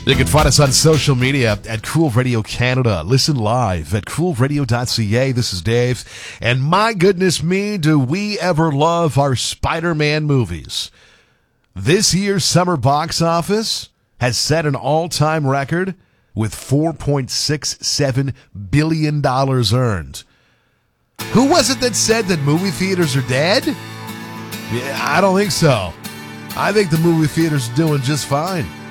You can find us on social media at Cool Radio Canada. Listen live at coolradio.ca. This is Dave. And my goodness me, do we ever love our Spider-Man movies. This year's summer box office has set an all-time record with $4.67 billion earned. Who was it that said that movie theaters are dead? Yeah, I don't think so. I think the movie theaters are doing just fine.